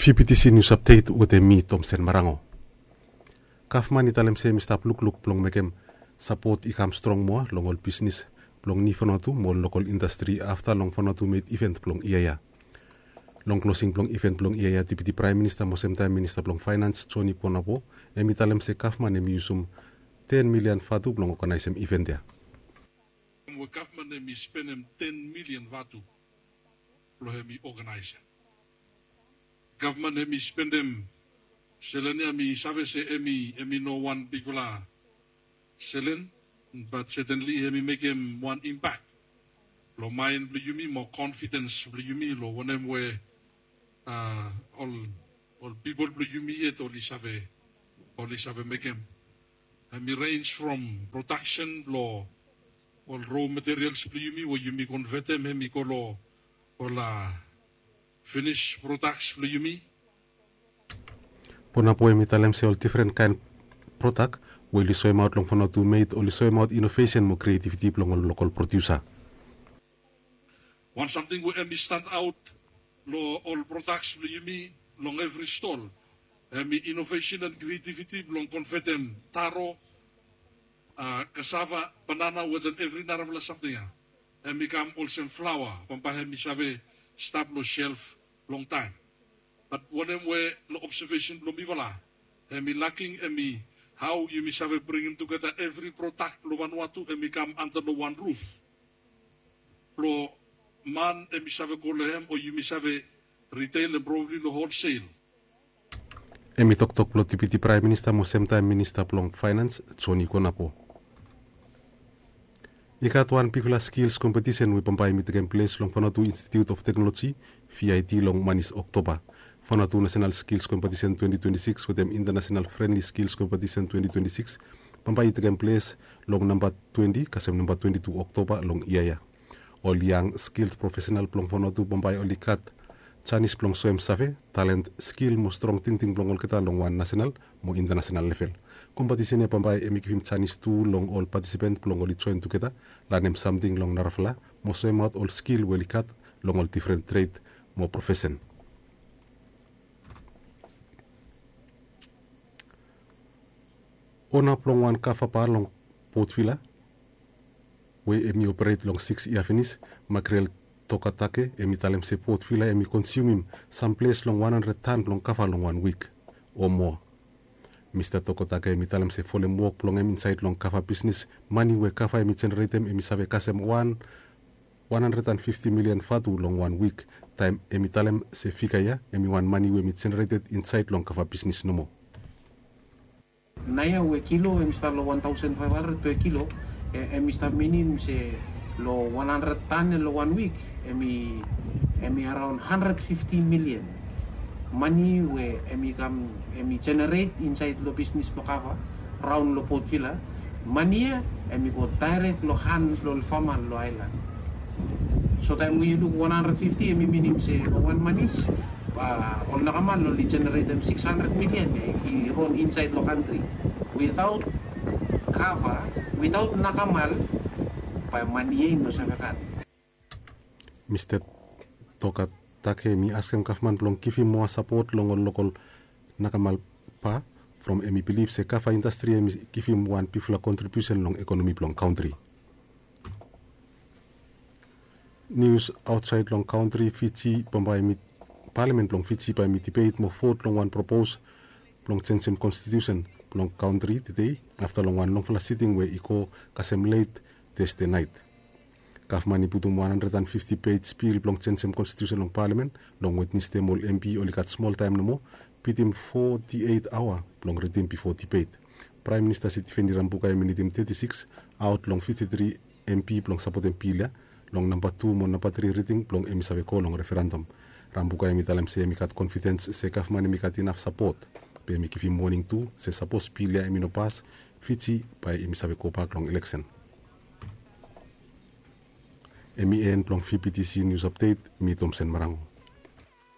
VPTC News Update ute mi Thomson Marango. Kafman italem se mista pluk plong mekem support ikam strong moa longol business plong ni fanatu mo local industry after long fanatu made event plong iaya. Long closing plong event plong iaya Deputy Prime Minister mo same time Minister plong Finance Johnny Ponapo italem se Kafman usum 10 million fatu plong organize event ya. Kafman spend 10 million fatu plong organize. Government emi spendem selenia mi save se emi no one bigula selen, but certainly emi make him one impact. Lo mind bli yumi more confidence bli yumi lo wonem we all people bli yumi yet oli save make him. Emi range from production lo all raw materials bli yumi wo yumi convert them emi kolo finish products lo yumi. Pona po italem se all different kind product we li soy maut long fono to made or li soy maut innovation mo creativity long local producer. One something we stand out lo all products lo yumi long every stall. Innovation and creativity long convert them taro cassava banana with every naravla something. Come also flour pampahemi save stop no shelf long time. But whenever the observation lo bivala, lacking how you have bringing together every product lo Vanuatu come under the one roof. Lo man have golehem or you have retail and probably the wholesale. Tok lo Deputy Prime Minister mo same time Minister plong Finance Johnny Ponapo. Ikat one Pigula Skills Competition we pampai mitagem place long Vanuatu Institute of Technology VIT long manis October. Vanuatu National Skills Competition 2026 with them International Friendly Skills Competition 2026 pampai itagem place long number 20 kasem number 22 October long iaya. All young skilled professional plong Vanuatu pampai olikat Chinese plong soem save talent skill mo strong ting plong ol kita long one national mo international level. Competition ya pampai emikivim Chinese 2 long all participant plong oli join together lanem something long narafla mo soem out all skill welikat long all different trade mo profession. Ona plong one kafa pa long Port Vila we emi operate long 6 year finish makrel tokatake emi talem se Port Vila emi consume some place long 100 ton long kafa long 1 week or more. Mr. Tokotake emi talem se folem work plong emi inside long kafa business money we kafa emi generate emi save kasem 150 million fatu long 1 week time emi talem se fika ya emi one money we emi generated inside long kafa business nomo. Naya we kilo emi sta lo 1,500 per kilo emi sta minim se lo 100 ton lo 1 week emi around 150 million money we emi generate inside lo business mo kafa round lo Port Vila money emi go direct lo hand lo farmer lo island. So time we look 150 emi minim se one manis all nakaman lo generate them 600 million he run inside lo country without cover without nakamal pa money no sa kakan. Mr. Tokatake mi askem kafman plong kifi mo support long local nakamal pa from emi believe se kafa industry emi kifi one pifla contribution long economy plong country. News outside long country Fiji pambai mit parliament long Fiji by mit debate mo vote long one propose long change constitution long country today after long one long fla sitting where iko kasem late Thursday night. Kafmani putum 150 page spiel long change constitution long parliament long witness them all MP olikat small time no mo pitim 48 hour long redeem before debate. Prime Minister Siti Rambuka minitim 36 out long 53 MP long support MP la long number 2 mo number 3 reading long emi save ko long referendum. Rambuka talem se emikat confidence se Kafmani mikat enough support. Pe emi kifi morning 2 se suppose pila emi no pass Fiji by emi save ko pak long election. MEN plong VPTC News Update mi Thomson Marango.